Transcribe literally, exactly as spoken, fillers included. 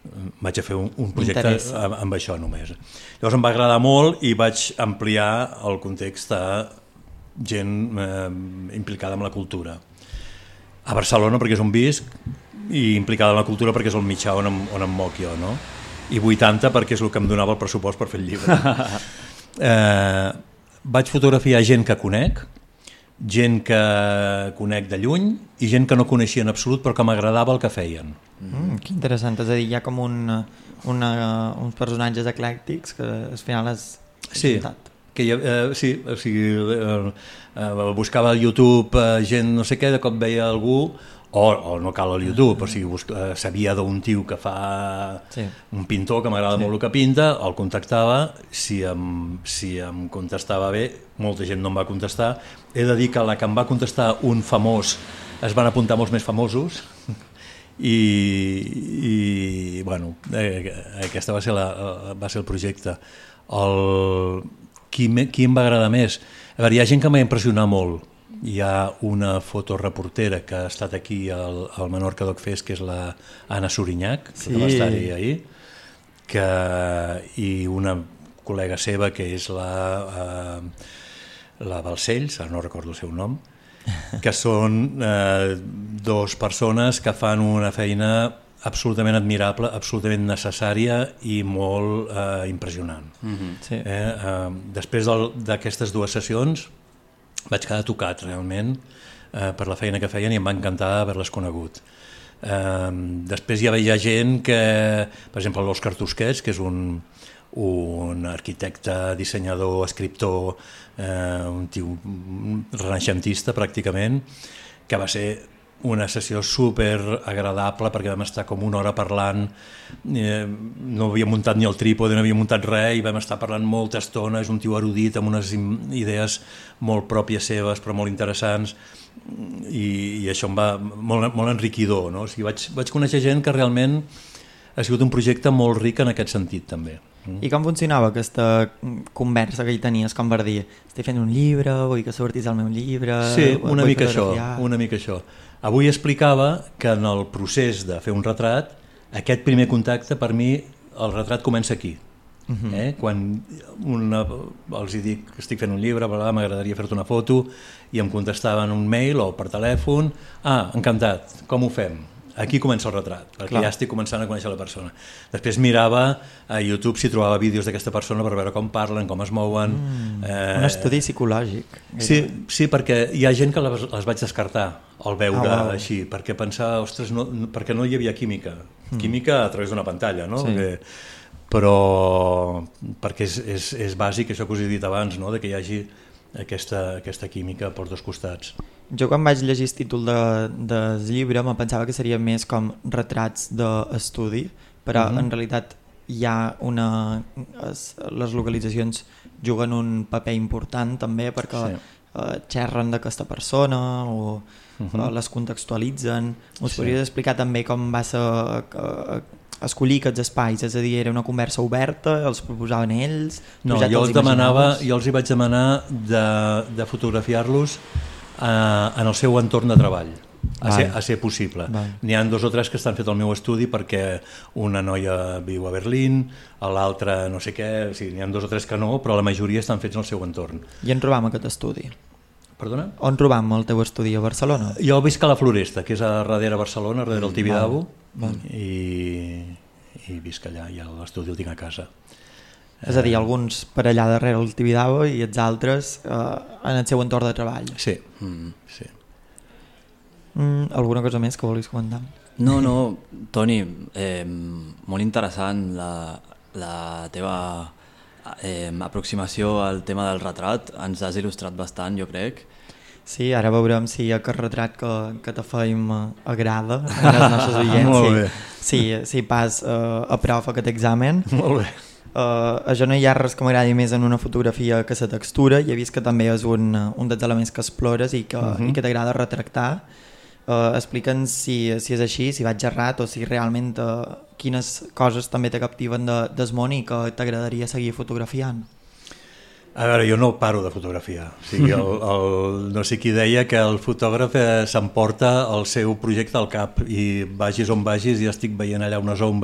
vaig a fer un, un projecte amb, amb això només. Llavors em va agradar molt i vaig ampliar el context a gent eh, implicada en la cultura. A Barcelona perquè és on visc i implicada en la cultura perquè és el mitjà on em, on em moc jo, no? I vuitanta perquè és el que em donava el pressupost per fer el llibre. eh, vaig fotografiar gent que conec, gent que conec de lluny i gent que no coneixia en absolut però que m'agradava el que feien. Mm, que interessant, és a dir, hi ha com un, una, uns personatges eclèctics que al final has sí, juntat. Que hi, eh, sí, o sigui, eh, eh, buscava al YouTube eh, gent no sé què, de cop veia algú o, o no cal al YouTube, o sigui, busca, eh, sabia d'un tio que fa sí. un pintor que m'agrada sí. molt el que pinta, el contactava, si em, si em contestava bé, molta gent no em va contestar. He de dir que la que em va contestar un famós, es van apuntar molts més famosos i, i bueno, eh, aquesta va ser, la, va ser el projecte. El, qui, me, qui em va agradar més? A veure, hi ha gent que m'ha impressionat molt. Hi ha una fotoreportera que ha estat aquí al, al Menorca Doc Fest, que és la Anna Sorinyac, sí. que va estar-hi ahir, que, i una col·lega seva que és la, eh, la Balcells, no recordo el seu nom, que són eh, dos persones que fan una feina absolutament admirable, absolutament necessària i molt eh, impressionant. Mm-hmm. sí. eh, eh, després d'aquestes dues sessions vaig quedar tocat realment eh, per la feina que feien i em va encantar haver-les conegut. Eh, després hi havia gent que, per exemple, l'Òscar Tusquets, que és un, un arquitecte, dissenyador, escriptor, eh, un tio renaixentista pràcticament, que va ser una sessió super agradable perquè vam estar com una hora parlant, eh, no havia muntat ni el trípode, no havia muntat res i vam estar parlant molta estona. És un tio erudit amb unes idees molt pròpies seves però molt interessants i, i això em va molt, molt enriquidor, no? O sigui, vaig, vaig conèixer gent que realment ha sigut un projecte molt ric en aquest sentit també. I com funcionava aquesta conversa que hi tenies, com per dir, estic fent un llibre, vull que sortis al meu llibre... Sí, una mica això, una mica això. Avui explicava que en el procés de fer un retrat, aquest primer contacte, per mi, el retrat comença aquí. Uh-huh. eh? Quan una, els dic que estic fent un llibre, m'agradaria fer-te una foto, i em contestaven un mail o per telèfon, ah, encantat, com ho fem? Aquí comença el retrat, perquè Clar. ja estic començant a conèixer la persona. Després mirava a YouTube si trobava vídeos d'aquesta persona per veure com parlen, com es mouen... Mm, eh... Un estudi psicològic. Sí, sí, perquè hi ha gent que les, les vaig descartar al veure ah, wow. així, perquè pensava, ostres, no, perquè no hi havia química. Mm. Química a través d'una pantalla, no? Sí. Que, però perquè és, és, és bàsic això que us he dit abans, no? De que hi hagi aquesta, aquesta química per dos costats. Jo quan vaig llegir el títol de, del llibre me pensava que seria més com retrats d'estudi, però uh-huh. en realitat hi ha una... Es, les localitzacions juguen un paper important també perquè sí. eh, xerren d'aquesta persona o uh-huh. eh, les contextualitzen. Us sí. podries explicar també com va ser eh, escollir aquests espais? És a dir, era una conversa oberta, els proposaven ells? No, jo els, demanava, jo els hi vaig demanar de, de fotografiar-los Uh, en el seu entorn de treball, a ser, a ser possible. N'hi ha dos o tres que estan fet al meu estudi perquè una noia viu a Berlín, l'altra no sé què, o sigui, n'hi ha dos o tres que no, però la majoria estan fets al seu entorn. I on trobam aquest estudi? Perdona? On trobam el teu estudi, a Barcelona? Jo visc a la Floresta, que és a darrere Barcelona, darrere el Tibidabo, i, i visc allà, i l'estudi el tinc a casa. És a dir, alguns per allà darrere el Tibidabo i els altres eh, en el seu entorn de treball. Sí, mm, sí. Mm, alguna cosa més que volis comentar? No, no, Toni, eh, molt interessant la, la teva eh, aproximació al tema del retrat. Ens has il·lustrat bastant, jo crec. Sí, ara veurem si aquest retrat que, que te feim agrada a les nostres oients. Molt bé. Sí, sí, si pas uh, aprofa aquest examen. Molt bé. Uh, això no hi ha res que m'agradi més en una fotografia que la textura. Ja he vist que també és un, un dels elements que explores i que, uh-huh. i que t'agrada retractar. Uh, Explica'ns si, si és així, si vaig errat o si realment uh, quines coses també te captiven de, del món i que t'agradaria seguir fotografiant. A veure, jo no paro de fotografiar. O sigui, el, el, no sé qui deia que el fotògraf s'emporta el seu projecte al cap i vagis on vagis i estic veient allà unes ombres